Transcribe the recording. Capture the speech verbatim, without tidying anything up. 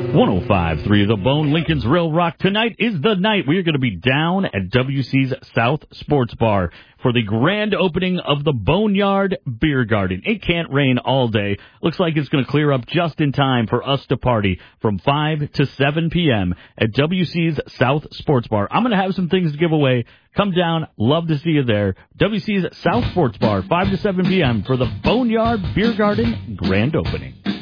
one oh five point three The Bone, Lincoln's Real Rock. Tonight is the night we are going to be down at W C's South Sports Bar for the grand opening of the Boneyard Beer Garden. It can't rain all day. Looks like it's going to clear up just in time for us to party from five to seven p.m. at W C's South Sports Bar. I'm going to have some things to give away. Come down. Love to see you there. W C's South Sports Bar, five to seven p.m. for the Boneyard Beer Garden grand opening.